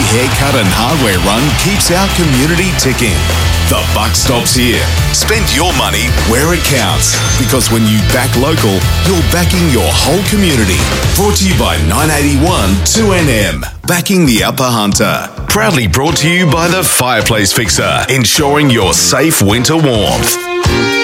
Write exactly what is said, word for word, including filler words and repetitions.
haircut and hardware run keeps our community ticking. The buck stops here. Spend your money where it counts, because when you back local, you're backing your whole community. Brought to you by nine eighty-one two N M, backing the Upper Hunter. Proudly brought to you by the Fireplace Fixer, ensuring your safe winter warmth.